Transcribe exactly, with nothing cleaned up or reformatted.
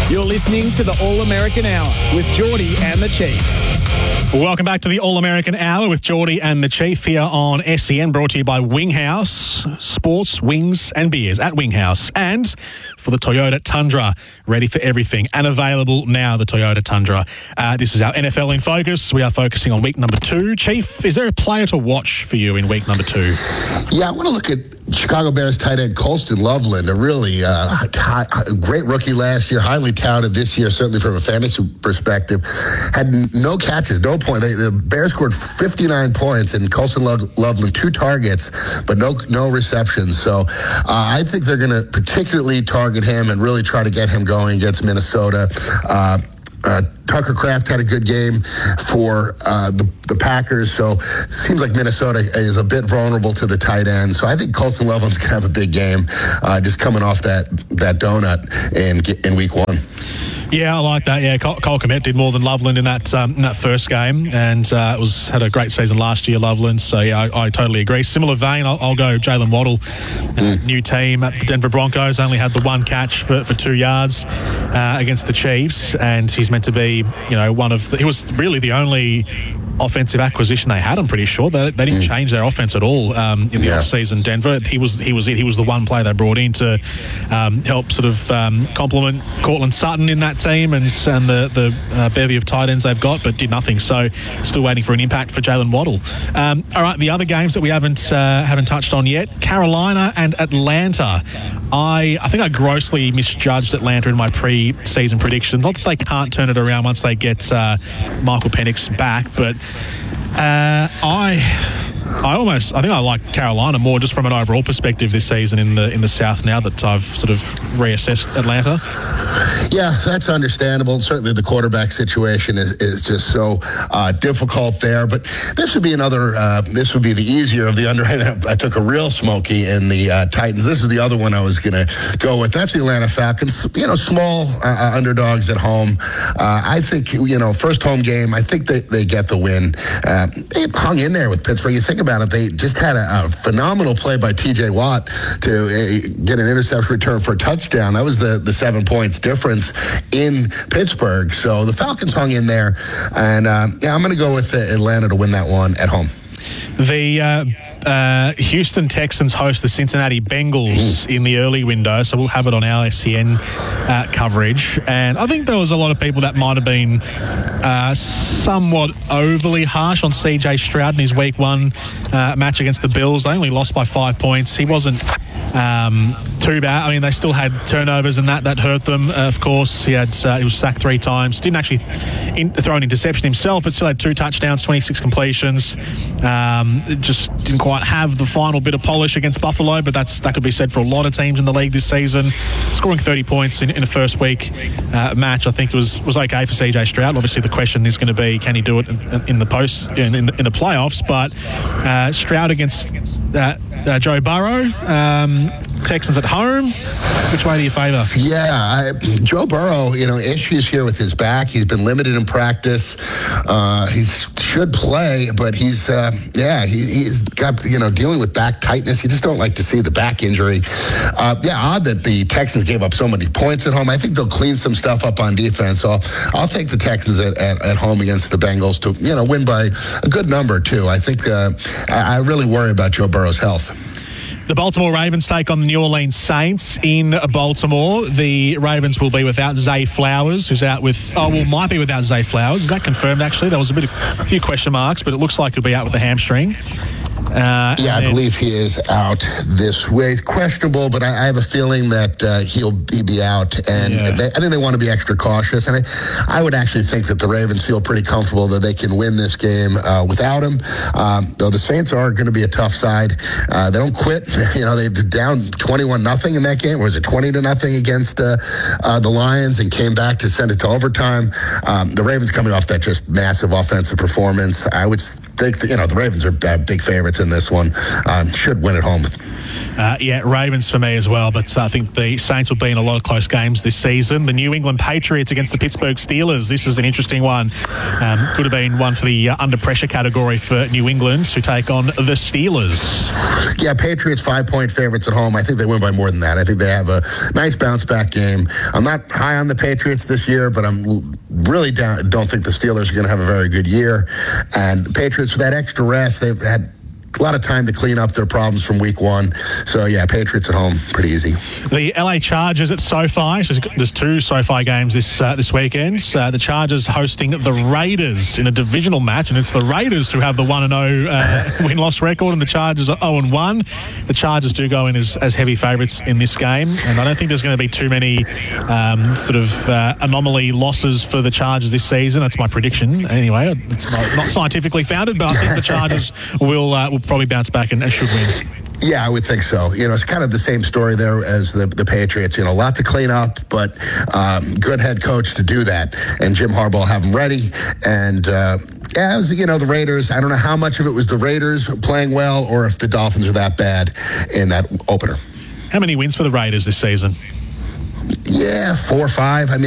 You're listening to the All-American Hour with Geordie and the Chief. Welcome back to the All-American Hour with Geordie and the Chief here on S E N, brought to you by Winghouse Sports, Wings and Beers at Winghouse. And for the Toyota Tundra, ready for everything and available now, the Toyota Tundra. Uh, this is our N F L in focus. We are focusing on week number two. Chief, is there a player to watch for you in week number two? Yeah, I want to look at Chicago Bears tight end Colston Loveland, a really uh, high, great rookie last year, highly touted this year, certainly from a fantasy perspective. Had no catches, no point. They, the Bears scored fifty-nine points, and Colston Lo- Loveland two targets, but no no receptions. So uh, I think they're going to particularly target him and really try to get him going against Minnesota. Uh, Uh, Tucker Kraft had a good game for uh, the, the Packers, so seems like Minnesota is a bit vulnerable to the tight end. So I think Colston Loveland's going to have a big game, uh, just coming off that that donut in in week one. Yeah, I like that. Yeah, Cole, Cole Kmet did more than Loveland in that um, in that first game, and uh, it was had a great season last year, Loveland. So yeah, I, I totally agree. Similar vein, I'll, I'll go Jalen Waddle, uh, mm. new team at the Denver Broncos. Only had the one catch for, for two yards uh, against the Chiefs, and he's meant to be, you know, one of the, he was really the only offensive acquisition they had. I'm pretty sure they, they didn't mm. change their offense at all um, in the yeah. off-season. Denver, he was he was it. He was the one player they brought in to um, help sort of um, complement Cortland Sutton in that team and and the the uh, bevy of tight ends they've got, but did nothing. So still waiting for an impact for Jalen Waddle. Um, all right, the other games that we haven't uh, haven't touched on yet: Carolina and Atlanta. I I think I grossly misjudged Atlanta in my pre-season predictions. Not that they can't turn it around once they get uh, Michael Penix back, but uh, I. I almost, I think I like Carolina more just from an overall perspective this season in the in the South now that I've sort of reassessed Atlanta. Yeah, that's understandable. Certainly the quarterback situation is, is just so uh, difficult there. But this would be another, uh, this would be the easier of the under. I took a real smoky in the uh, Titans. This is the other one I was going to go with. That's the Atlanta Falcons. You know, small uh, underdogs at home. Uh, I think, you know, first home game, I think they, they get the win. Uh, they hung in there with Pittsburgh. You think about it, they just had a, a phenomenal play by T J Watt to uh, get an interception return for a touchdown. That was the, the seven points difference in Pittsburgh. So the Falcons hung in there, and uh, yeah, I'm going to go with uh, Atlanta to win that one at home. The uh, uh, Houston Texans host the Cincinnati Bengals in the early window, so we'll have it on our S C N uh, coverage. And I think there was a lot of people that might have been uh, somewhat overly harsh on C J Stroud in his week one uh, match against the Bills. They only lost by five points. He wasn't um, too bad. I mean, they still had turnovers and that that hurt them. Uh, of course, he had uh, he was sacked three times. Didn't actually in, throw an interception himself, but still had two touchdowns, twenty-six completions. Um, just didn't quite have the final bit of polish against Buffalo, but that's that could be said for a lot of teams in the league this season. Scoring thirty points in, in a first week uh, match, I think was was okay for C J Stroud. Obviously, the question is going to be, can he do it in, in the post in, in, the, in the playoffs? But uh, Stroud against uh, uh, Joe Burrow, um, Texans at home. Which way do you favour? Yeah, I, Joe Burrow, you know, issues here with his back. He's been limited in practice. Uh, he should play, but he's, uh, yeah, he, he's got, you know, dealing with back tightness. You just don't like to see the back injury. Uh, yeah, odd that the Texans gave up so many points at home. I think they'll clean some stuff up on defense. So I'll, I'll take the Texans at, at, at home against the Bengals to, you know, win by a good number, too. I think uh, I, I really worry about Joe Burrow's health. The Baltimore Ravens take on the New Orleans Saints in Baltimore. The Ravens will be without Zay Flowers, who's out with, oh, well, might be without Zay Flowers. Is that confirmed, actually? There was a bit of, a few question marks, but it looks like he'll be out with a hamstring. Uh, yeah, I then, believe he is out this week. Questionable, but I, I have a feeling that uh, he'll he'll be out. And yeah. they, I think they want to be extra cautious. And I, I would actually think that the Ravens feel pretty comfortable that they can win this game uh, without him. Um, though the Saints are going to be a tough side. Uh, they don't quit. You know, they're down twenty-one nothing in that game. Or was it twenty to nothing against uh, uh, the Lions and came back to send it to overtime. Um, the Ravens coming off that just massive offensive performance. I would think that, you know, the Ravens are uh, big favorites in this one. Um, should win at home. Uh, yeah, Ravens for me as well, but I think the Saints will be in a lot of close games this season. The New England Patriots against the Pittsburgh Steelers. This is an interesting one. Um, could have been one for the uh, under pressure category for New England to take on the Steelers. Yeah, Patriots five-point favorites at home. I think they win by more than that. I think they have a nice bounce-back game. I'm not high on the Patriots this year, but I'm really down, don't think the Steelers are going to have a very good year. And the Patriots, with that extra rest, they've had a lot of time to clean up their problems from week one. So, yeah, Patriots at home, pretty easy. The L A Chargers at SoFi. So there's two SoFi games this uh, this weekend. Uh, the Chargers hosting the Raiders in a divisional match, and it's the Raiders who have the one and oh uh, win-loss record, and the Chargers are oh and one. The Chargers do go in as, as heavy favourites in this game, and I don't think there's going to be too many um, sort of uh, anomaly losses for the Chargers this season. That's my prediction. Anyway, it's not, not scientifically founded, but I think the Chargers will uh, will probably bounce back and, and should win. Yeah, I would think so. You know, it's kind of the same story there as the, the Patriots. You know, a lot to clean up, but um, good head coach to do that. And Jim Harbaugh have them ready. And, uh, yeah, it was, you know, the Raiders, I don't know how much of it was the Raiders playing well or if the Dolphins are that bad in that opener. How many wins for the Raiders this season? Yeah, four or five. I mean,